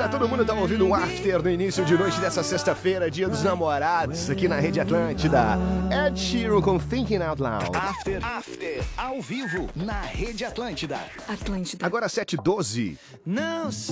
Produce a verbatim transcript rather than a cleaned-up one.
Olha, todo mundo tá ouvindo um after no início de noite dessa sexta-feira, dia dos namorados, aqui na Rede Atlântida. Ed Sheeran com Thinking Out Loud. After, after, ao vivo, na Rede Atlântida. Atlântida. Agora sete e doze. Não sei.